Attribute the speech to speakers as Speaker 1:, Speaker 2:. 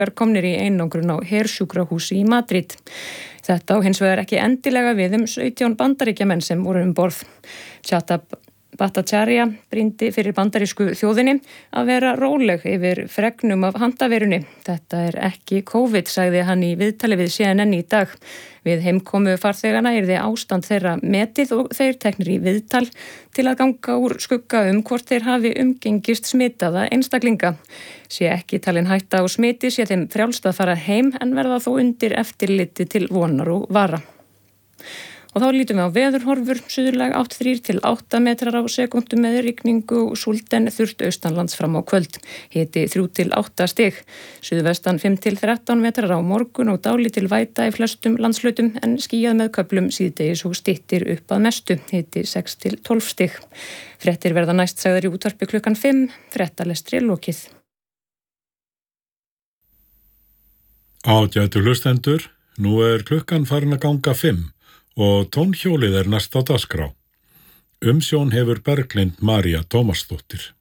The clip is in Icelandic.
Speaker 1: komnir í einangrun á hersjúkrahúsi í Madrid. Þetta á hins vegar ekki endilega við 17 bandaríkjamenn sem voru borð. Chata Bhattacharya brýndi fyrir bandarísku þjóðinni að vera róleg yfir fregnum af handaverunni. Þetta ekki COVID, sagði hann í viðtali við CNN í dag. Við heimkomu farþegana yrði ástand þeirra metið og þeir teknir í viðtal til að ganga úr skugga hvort þeir hafi umgengist smitaða einstaklinga. Sé ekki talin hætta á smiti sé þeim frjálst að fara heim en verða þó undir eftirliti til vonar og vara. Og þá lítum við á veðurhorfur, suðurlag 8-3 til 8 metrar á sekúndu með rigningu og súld en þurrt austanlands fram á kvöld. Hiti 3 til 8 stig. Suðvestan 5 til 13 metrar á morgun og dálítil væta í flestum landshlutum en skýjað með köflum síðdegis og styttir upp að mestu. Hiti 6 til 12 stig. Fréttir verða næst sagðar í útvarpi klukkan 5. Fréttalestri lokið.
Speaker 2: Ágætu hlustendur, nú klukkan farin að ganga 5. Og tónhjólið næst á dagskrá. Umsjón hefur Berglind María Tómasdóttir.